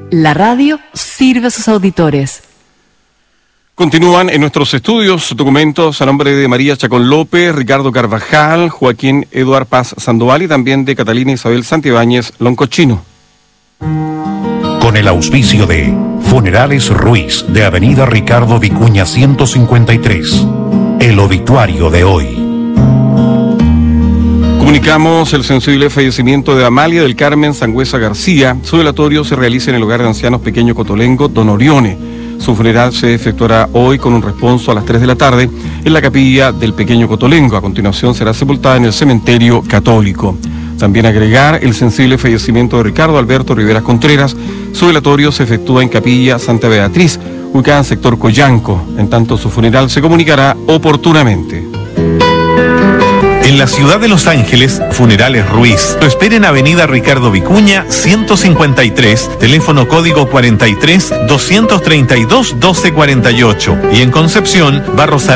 La radio sirve a sus auditores. Continúan en nuestros estudios documentos a nombre de María Chacón López, Ricardo Carvajal, Joaquín Eduard Paz Sandoval y también de Catalina Isabel Santibáñez Loncochino. Con el auspicio de Funerales Ruiz de Avenida Ricardo Vicuña 153. El obituario de hoy. Comunicamos el sensible fallecimiento de Amalia del Carmen Sangüesa García. Su velatorio se realiza en el hogar de ancianos Pequeño Cotolengo, Don Orione. Su funeral se efectuará hoy con un responso a las 3 de la tarde en la capilla del Pequeño Cotolengo. A continuación será sepultada en el cementerio católico. También agregar el sensible fallecimiento de Ricardo Alberto Rivera Contreras. Su velatorio se efectúa en Capilla Santa Beatriz, ubicada en sector Coyanco. En tanto, su funeral se comunicará oportunamente. En la ciudad de Los Ángeles, Funerales Ruiz. Lo espera en Avenida Ricardo Vicuña 153, teléfono código 43 232 1248. Y en Concepción, Barros